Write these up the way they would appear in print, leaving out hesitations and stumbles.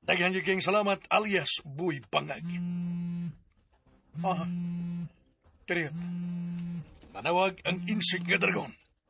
Daghang giking salamat alias Buy Bangag. Kariyot. Manawag ang insig nga dragon.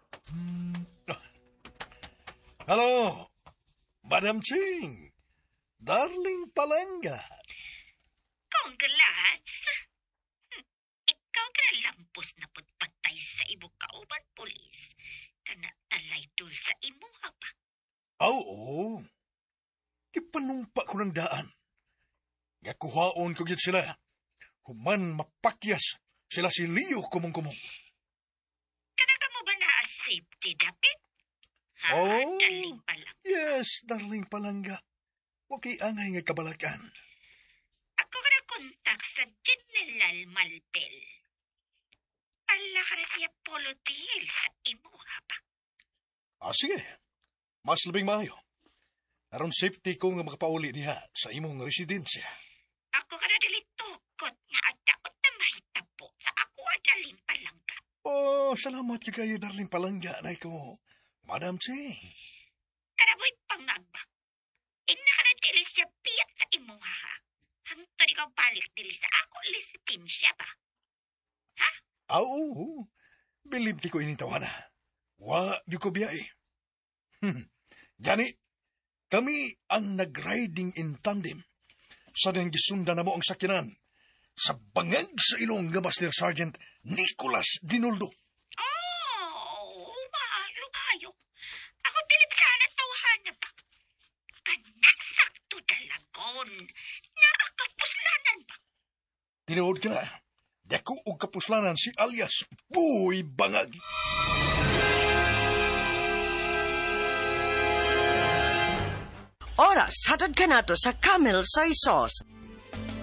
Hello, Madam Ching. Darling Palangga. Congrats! Ikaw ka lampos na pagpatay sa imo kauban polis. Kana talay dul sa imo pa. Oo. Ipanumpa ko ng daan. Nga kuhaon ko gid sila. Human mapakyas sila si Leo kumong-kumong. Kana ka mo ba na safety dapit? Darling Palangga. Yes, Darling Palangga. Huwag kay angay nga kabalakan. Ako ka na kontak sa General Malpel. Ala ka na siya polotil sa imo pa. Sige. Mas labing maayo. Aron safety ko nga makapauli diha sa imong residensya. Ako ka na dilitukot nga adaot na mahitabo sa ako Darling Palangga. Salamat kayo, Darling Palangga, na ko. Madam Ching. Karaboy pangagba. Ina ka na dili siya piyak sa imo ha. Hangtod ikaw balik dili sa ako lisipin siya ba? Ha? Oo. Believe di ko inintawana. Wa di ko biyay. Gani, kami ang nag-riding in tandem sa nang gisundan na mo ang sakinan sa bangag sa ilong nga Master Sergeant Nicolas Dinoldo. Maayo. Ako bilib ka na tawhan na ba? Kanasakto dalagon na akapuslanan ba? Tinuod ka na. Dako og kapuslanan si alias Buy Bangag. Oras, hatod ka na to sa Camel Soy Sauce.